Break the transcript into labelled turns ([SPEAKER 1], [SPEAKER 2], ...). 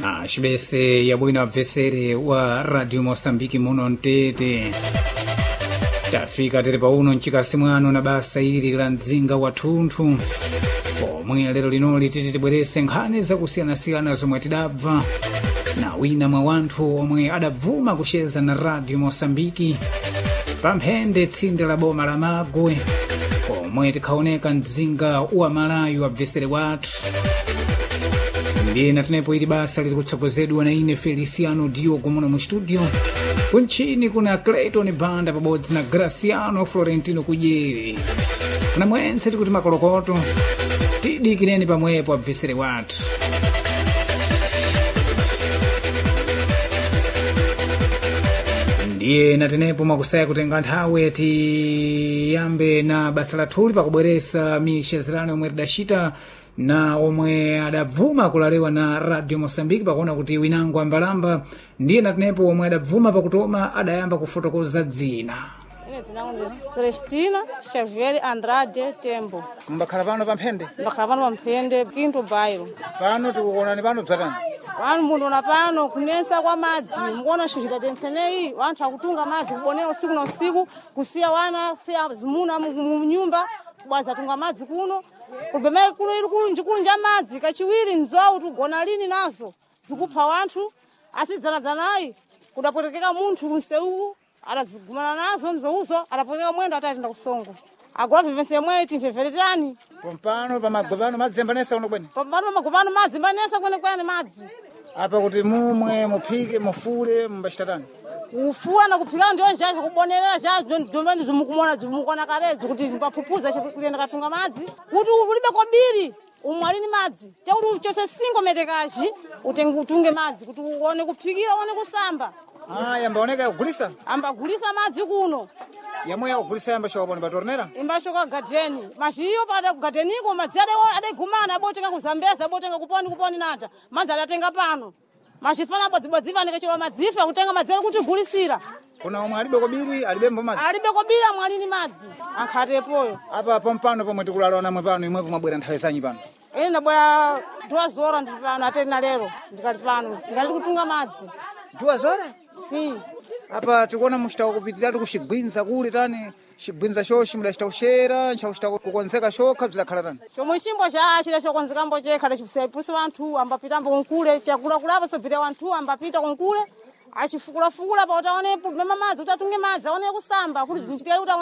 [SPEAKER 1] Xibese ya bwino abvesere wa Radio Mosambiki muno Ntete. Tafika tere pa uno nchikasi mwano na basa ili la mzinga wa thunthu. Pomwe lero linoli titibwerese nkhani zakusiyana-siyana zomwe tidabva na wina mwa wanthu omwe adabvuma kucheza na Radio Mosambiki pamphende tsinde la boma la Magwe, pomwe tikhaoneka mzinga wa Malayu abvesere wathu. Ndiye natenepo ili basa lili kutsogozedwa na ine Feliciano Diogo muno mu studio. Kunchini kuna Clayton Banda pabodzi na Graciano Florentino Kujeri. Na mwense tikuti makolokoto tidikireni pamwepo abvesere wathu. Ndiye natenepo makusaya kutenga nthawe tiyambe na basa lathuli pakubweresa mishezerano omwe tidachita na omwe adabvuma kulalewa na Radio Mosambiki pakuona kuti winango ambalamba. Ndiye natenepo omwe adabvuma pakutoma adayamba kufotokoza dzina.
[SPEAKER 2] Celestina Xavier Andrade Tembo.
[SPEAKER 1] Mbakhala pano pamphende?
[SPEAKER 2] Mbakhala pano pamphende Quinto Bairro.
[SPEAKER 1] Pano tikuonani pano bzatani?
[SPEAKER 2] Wanu mundu na pano kunensa kwa madzi. Mkuona shuhita tenseneyi, wanthu akutunga madzi kubonera usiku na usiku, kusiya wana, kusiya zimuna mu nyumba, kubwaza tunga madzi kuno. Kubemeke kuno ili kunja madzi, kachiwiri nzwawu tugona lini nazo. Zikupha wanthu, asidzanadzanayi, kudapotekeka munthu kunseu, adazigumana nazo mzouzo, adapotekeka mwendo atatinda kusongo. Agora vivense yemwe timveveretani.
[SPEAKER 1] Pompano pamagobano madzi mbanesa kuno kwene?
[SPEAKER 2] Pompano pamagobano madzi mbanesa kwene madzi.
[SPEAKER 1] Apa kuti mumwe muphike mufule mbashitatani?
[SPEAKER 2] Ufua na kuphika ndio njaje kubonerera jaje ndomani zimukona karezo kuti mpaphupuza chekuyenda katunga madzi kuti ulibe kobiri umwalini madzi teuti chose 5 metekaji utunge madzi kuti uone kuphikira uone kusamba.
[SPEAKER 1] Yambaoneka kugulisa?
[SPEAKER 2] Ambagulisa madzi kuno.
[SPEAKER 1] Yamwe yakugulisa yamba shoka pano patornera?
[SPEAKER 2] Imbashoka gadeni. Mashiyo pada gadeniko madzi adegumana abotenga kuzambeza abotenga kuponi nata. Madzi adatenga pano. Mashifana bodzibodzi vanenge chero madzifa kutenga madzero kuti gulisira.
[SPEAKER 1] Kuna omwe alibe kobiri alibe mboma madzi?
[SPEAKER 2] Alibe kobiri mwalini madzi. Ankhatepoyo.
[SPEAKER 1] Apa pompano pomwe tikulala namwe pano imwe kumabwera nthawe zanyi pano?
[SPEAKER 2] Ine ndabwera 2 zora ndi pano atena lero ndikati pano. Ndali kutunga madzi.
[SPEAKER 1] 2 zora?
[SPEAKER 2] Si.
[SPEAKER 1] Apa tikuona muchita kupitiratu kuxigwinza kuli tani xigwinza xoxi mudachita kuxera nchakuchita kukonzeka xokha bzidakhala tani?
[SPEAKER 2] Chomwe chimbo chachira chokonzekambo chekha chipusepusi wanthu ambapitambo konkule chakulakulapa sobvira wanthu ambapita konkule achifukula pa utaone mema madzi utatunge madzi aone kusamba kuti nchitira